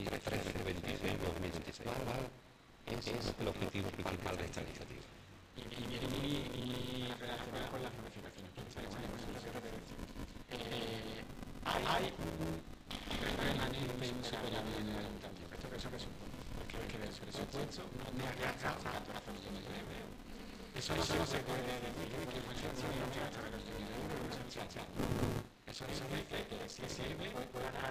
2013-2026, ¿cuál es el objetivo principal de esta iniciativa? Y viene muy relacionado con las modificaciones puntuales. Hay un remanente insuperable en el ayuntamiento. ¿Esto qué supone? Que del presupuesto no ha gastado 14 millones de euros. Eso no se puede decir que fue un gasto de 14 millones de euros. Eso dice que si sirve para